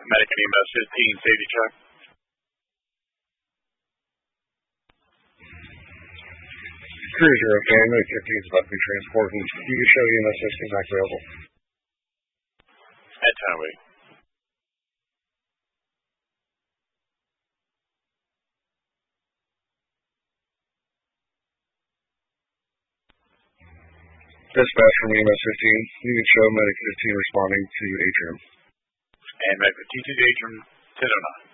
Medic and EMS 15, safety check. Crews are okay. Medic 15 is about to be transported. You can show EMS 16 not available. At 10 away. Dispatch from EMS 15. You can show Medic 15 responding to atrium. And Medic 15 to atrium 1009.